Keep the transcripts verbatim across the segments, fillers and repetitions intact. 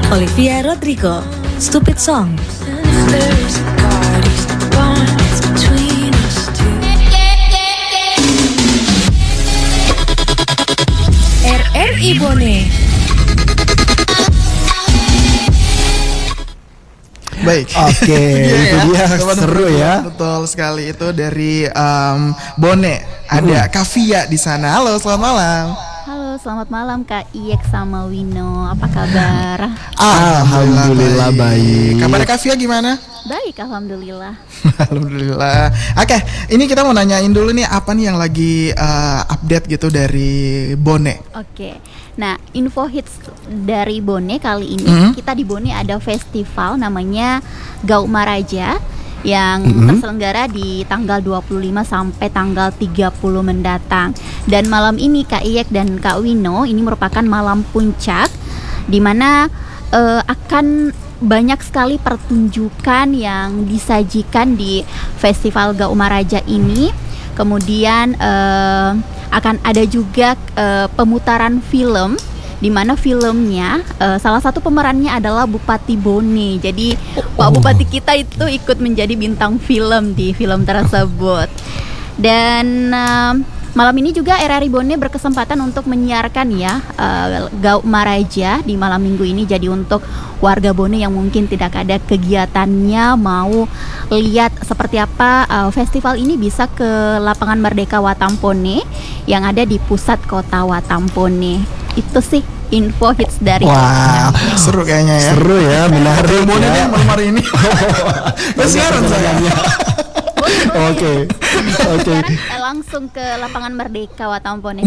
Olivia Rodrigo, Stupid Song. R R I Bone. Baik. Oke, itu dia seru ya. Betul sekali, itu dari um, Bone. Ada Kavia di sana. Halo, selamat malam. Halo, selamat malam Kak Iyek sama Wino. Apa kabar? Alhamdulillah baik. Kabar Kavia gimana? Baik, alhamdulillah. Alhamdulillah. Oke, ini kita mau nanyain dulu nih, apa nih yang lagi uh, update gitu dari Bone? Oke. Nah, info hits dari Bone kali ini, Mm-hmm. kita di Bone ada festival namanya Gaumaraja yang Mm-hmm. terselenggara di tanggal dua puluh lima sampai tanggal tiga puluh mendatang. Dan malam ini Kak Iyek dan Kak Wino, ini merupakan malam puncak di mana uh, akan banyak sekali pertunjukan yang disajikan di Festival Gaumaraja ini. Kemudian uh, akan ada juga uh, pemutaran film, di mana filmnya uh, salah satu pemerannya adalah Bupati Bone. Jadi Pak Bupati kita itu ikut menjadi bintang film di film tersebut. Dan uh, malam ini juga R R I Bone berkesempatan untuk menyiarkan ya uh, Gaumaraja di malam minggu ini. Jadi untuk warga Bone yang mungkin tidak ada kegiatannya, mau lihat seperti apa uh, festival ini, bisa ke lapangan Merdeka Watampone yang ada di pusat kota Watampone. Itu sih info hits dari. Wah, Seru kayaknya ya. seru ya, menarik Bone ya. nih malam hari ini. Siaran saya. Oke, oke. Sekarang eh, langsung ke lapangan Merdeka Watampone.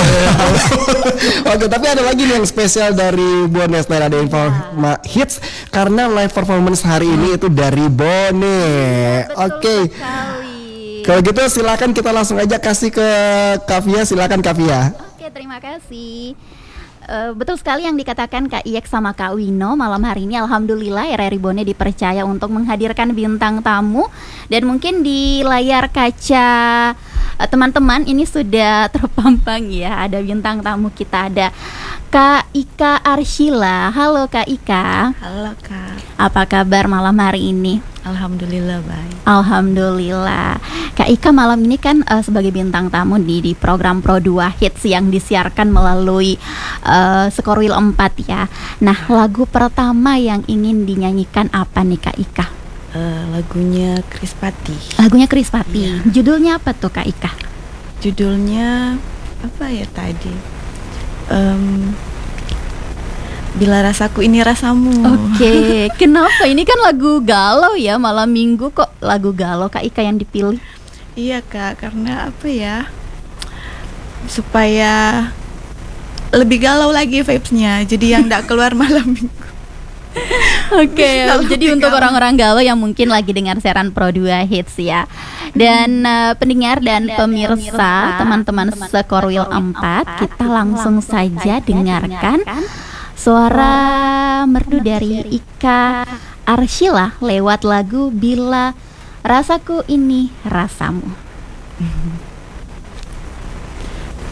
Oke, tapi ada lagi nih yang spesial dari Bone, selain ada info ma- hits karena live performance hari ini itu dari Bone. Oke. Sekali. Kalau gitu silakan kita langsung aja kasih ke Kavia, silakan Kavia. Oke, terima kasih. Uh, betul sekali yang dikatakan Kak Iyek sama Kak Wino. Malam hari ini alhamdulillah R R I Bone dipercaya untuk menghadirkan bintang tamu. Dan mungkin di layar kaca uh, teman-teman ini sudah terpampang ya, ada bintang tamu kita, ada Kak Ika Arshila. Halo Kak Ika. Halo Kak. Apa kabar malam hari ini? Alhamdulillah baik. Alhamdulillah. Kak Ika malam ini kan uh, sebagai bintang tamu di, di program Pro dua Hits yang disiarkan melalui uh, Skorwil empat ya. Nah, lagu pertama yang ingin dinyanyikan apa nih Kak Ika? Uh, lagunya Krispati. Lagunya Krispati. Iya. Judulnya apa tuh Kak Ika? Judulnya apa ya tadi? Um, Bila rasaku ini rasamu. Oke, kenapa? Ini kan lagu galau ya, malam minggu kok lagu galau Kak Ika yang dipilih? Iya Kak, karena apa ya? Supaya lebih galau lagi vibes-nya. Jadi yang gak keluar malam minggu. Oke, Kalau jadi lebih untuk galau. orang-orang galau yang mungkin lagi dengar siaran Pro dua Hits ya. Dan uh, pendengar dan pemirsa, teman-teman Skorwil empat, kita langsung saja dengarkan suara merdu dari Ika Arshila lewat lagu Bila Rasaku Ini Rasamu.